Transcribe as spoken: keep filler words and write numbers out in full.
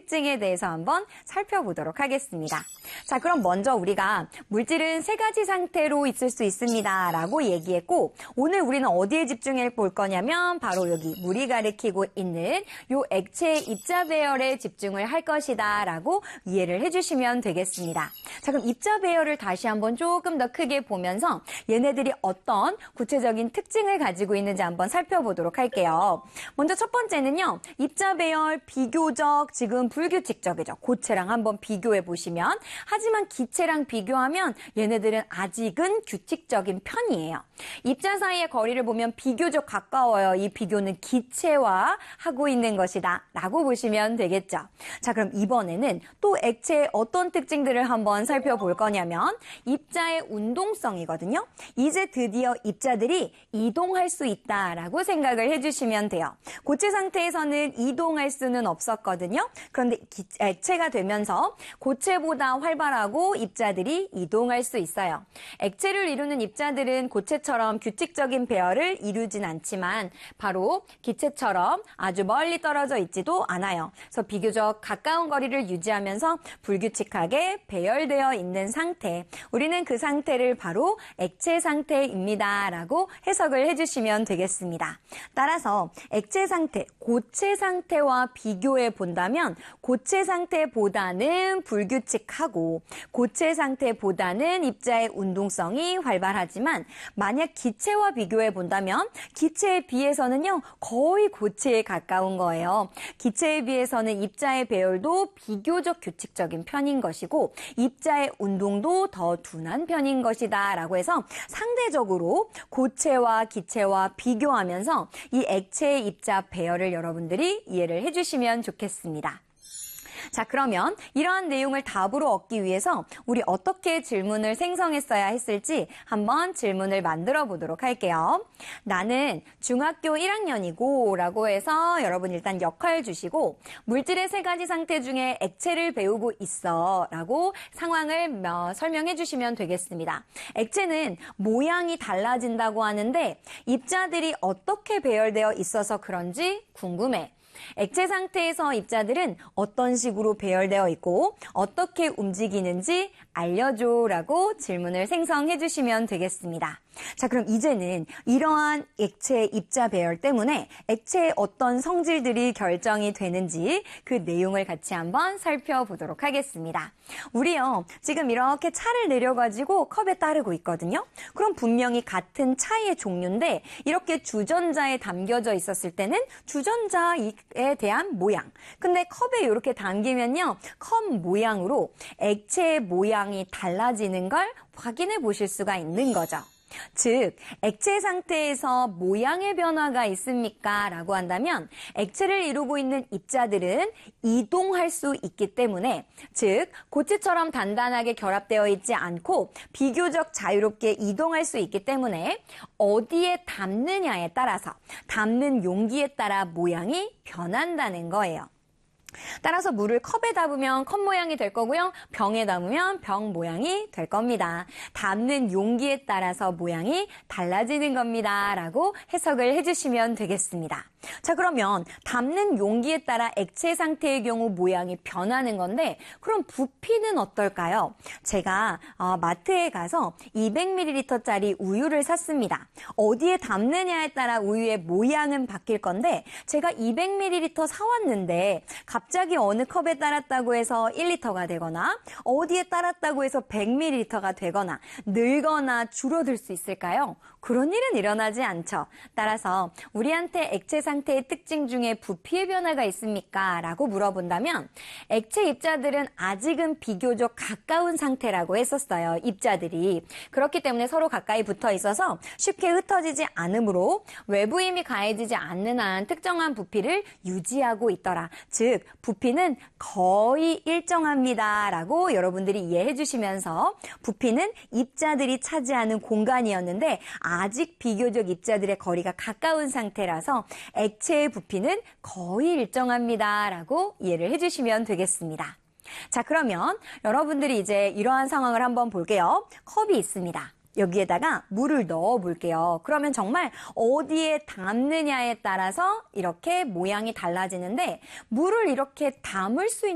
특징에 대해서 한번 살펴보도록 하겠습니다. 자, 그럼 먼저 우리가 물질은 세 가지 상태로 있을 수 있습니다 라고 얘기했고, 오늘 우리는 어디에 집중해 볼 거냐면 바로 여기 물이 가리키고 있는 요 액체의 입자 배열에 집중을 할 것이다 라고 이해를 해주시면 되겠습니다. 자, 그럼 입자 배열을 다시 한번 조금 더 크게 보면서 얘네들이 어떤 구체적인 특징을 가지고 있는지 한번 살펴보도록 할게요. 먼저 첫 번째는요, 입자 배열 비교적 지금 불규칙적이죠. 고체랑 한번 비교해 보시면, 하지만 기체랑 비교하면 얘네들은 아직은 규칙적인 편이에요. 입자 사이의 거리를 보면 비교적 가까워요. 이 비교는 기체와 하고 있는 것이다 라고 보시면 되겠죠. 자, 그럼 이번에는 또 액체의 어떤 특징들을 한번 살펴볼 거냐면 입자의 운동성이거든요. 이제 드디어 입자들이 이동할 수 있다라고 생각을 해주시면 돼요. 고체 상태에서는 이동할 수는 없었거든요. 그런데 액체가 되면서 고체보다 활발하고 입자들이 이동할 수 있어요. 액체를 이루는 입자들은 고체처럼 규칙적인 배열을 이루진 않지만 바로 기체처럼 아주 멀리 떨어져 있지도 않아요. 그래서 비교적 가까운 거리를 유지하면서 불규칙하게 배열되어 있는 상태. 우리는 그 상태를 바로 액체 상태입니다 라고 해석을 해주시면 되겠습니다. 따라서 액체 상태, 고체 상태와 비교해 본다면 고체 상태보다는 불규칙하고 고체 상태보다는 입자의 운동성이 활발하지만 만약 기체와 비교해 본다면 기체에 비해서는요 거의 고체에 가까운 거예요. 기체에 비해서는 입자의 배열도 비교적 규칙적인 편인 것이고 입자의 운동도 더 둔한 편인 것이다 라고 해서 상대적으로 고체와 기체와 비교하면서 이 액체의 입자 배열을 여러분들이 이해를 해주시면 좋겠습니다. 자, 그러면 이러한 내용을 답으로 얻기 위해서 우리 어떻게 질문을 생성했어야 했을지 한번 질문을 만들어 보도록 할게요. 나는 중학교 일 학년이고 라고 해서 여러분 일단 역할 주시고 물질의 세 가지 상태 중에 액체를 배우고 있어 라고 상황을 설명해 주시면 되겠습니다. 액체는 모양이 달라진다고 하는데 입자들이 어떻게 배열되어 있어서 그런지 궁금해. 액체 상태에서 입자들은 어떤 식으로 배열되어 있고 어떻게 움직이는지 알려줘 라고 질문을 생성해 주시면 되겠습니다. 자, 그럼 이제는 이러한 액체의 입자 배열 때문에 액체의 어떤 성질들이 결정이 되는지 그 내용을 같이 한번 살펴보도록 하겠습니다. 우리요, 지금 이렇게 차를 내려가지고 컵에 따르고 있거든요. 그럼 분명히 같은 차의 종류인데 이렇게 주전자에 담겨져 있었을 때는 주전자에 대한 모양. 근데 컵에 이렇게 담기면요, 컵 모양으로 액체의 모양이 달라지는 걸 확인해 보실 수가 있는 거죠. 즉, 액체 상태에서 모양의 변화가 있습니까? 라고 한다면 액체를 이루고 있는 입자들은 이동할 수 있기 때문에, 즉 고체처럼 단단하게 결합되어 있지 않고 비교적 자유롭게 이동할 수 있기 때문에 어디에 담느냐에 따라서 담는 용기에 따라 모양이 변한다는 거예요. 따라서 물을 컵에 담으면 컵 모양이 될 거고요. 병에 담으면 병 모양이 될 겁니다. 담는 용기에 따라서 모양이 달라지는 겁니다. 라고 해석을 해주시면 되겠습니다. 자, 그러면 담는 용기에 따라 액체 상태의 경우 모양이 변하는 건데 그럼 부피는 어떨까요? 제가 어, 마트에 가서 이백 밀리리터짜리 우유를 샀습니다. 어디에 담느냐에 따라 우유의 모양은 바뀔 건데 제가 이백 밀리리터 사왔는데 갑자기 어느 컵에 따랐다고 해서 일 리터가 되거나 어디에 따랐다고 해서 백 밀리리터가 되거나 늘거나 줄어들 수 있을까요? 그런 일은 일어나지 않죠. 따라서 우리한테 액체 상태의 특징 중에 부피의 변화가 있습니까? 라고 물어본다면 액체 입자들은 아직은 비교적 가까운 상태라고 했었어요. 입자들이. 그렇기 때문에 서로 가까이 붙어 있어서 쉽게 흩어지지 않으므로 외부 힘이 가해지지 않는 한 특정한 부피를 유지하고 있더라. 즉 부피는 거의 일정합니다. 라고 여러분들이 이해해 주시면서 부피는 입자들이 차지하는 공간이었는데 아직 비교적 입자들의 거리가 가까운 상태라서 액체의 부피는 거의 일정합니다. 라고 이해를 해주시면 되겠습니다. 자, 그러면 여러분들이 이제 이러한 상황을 한번 볼게요. 컵이 있습니다. 여기에다가 물을 넣어 볼게요. 그러면 정말 어디에 담느냐에 따라서 이렇게 모양이 달라지는데 물을 이렇게 담을 수 있는